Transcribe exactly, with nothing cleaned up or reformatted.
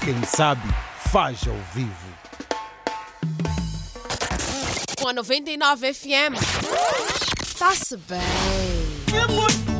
Quem sabe, faz ao vivo. Com a noventa e nove F M. Tá-se bem.